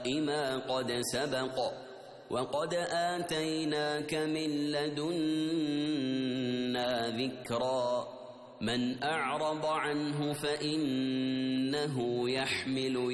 ما قد سبق وقد آتيناك من لدنا ذكرا من أعرض عنه فإنه يحمل